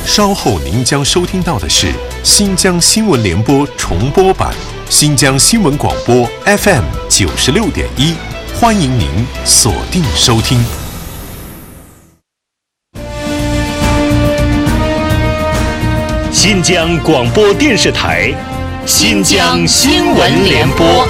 稍后您将收听到的是新疆新闻联播重播版，新疆新闻广播 FM 96.1，欢迎您锁定收听。 新疆广播电视台，新疆新闻联播。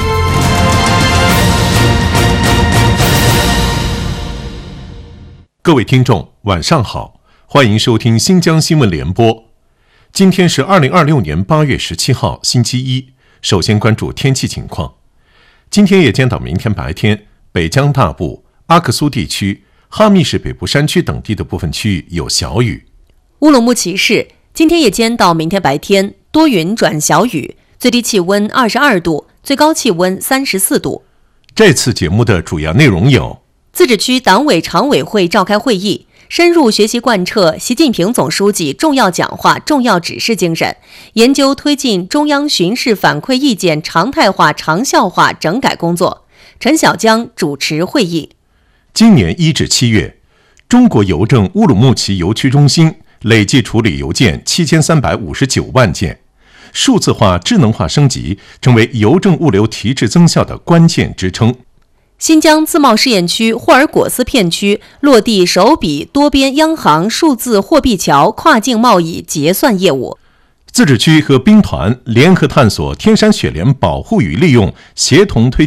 各位听众，晚上好，欢迎收听新疆新闻联播。今天是2026年8月17号，星期一。首先关注天气情况。今天夜间到明天白天，北疆大部、阿克苏地区、哈密市北部山区等地的部分区域有小雨。 乌鲁木齐市今天夜间到明天白天多云转小雨，最低气温22度，最高气温34度。 这次节目的主要内容有： 自治区党委常委会召开会议，深入学习贯彻习近平总书记重要讲话、重要指示精神，研究推进中央巡视反馈意见常态化、长效化整改工作。陈小江主持会议。 今年1至7月，中国邮政乌鲁木齐邮区中心累计处理邮件7359万件，数字化、智能化升级成为邮政物流提质增效的关键支撑。 新疆自贸试验区霍尔果斯片区落地首笔多边央行数字货币桥跨境贸易结算业务。 自治区和兵团联合探索天山雪莲保护与利用，协同推